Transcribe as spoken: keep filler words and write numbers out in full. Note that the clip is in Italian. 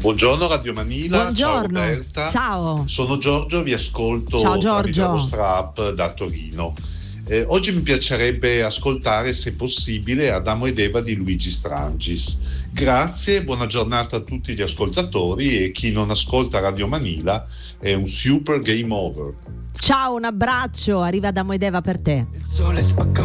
Buongiorno Radio Manila. Buongiorno. Ciao Roberta. Ciao. Sono Giorgio, vi ascolto Ciao, Giorgio. tramite la vostra app da Torino. Eh, oggi mi piacerebbe ascoltare, se possibile, Adamo ed Eva di Luigi Strangis. Grazie, buona giornata a tutti gli ascoltatori, e chi non ascolta Radio Manila è un super game over. Ciao, un abbraccio, arriva Adamo ed Eva per te. Il sole spacca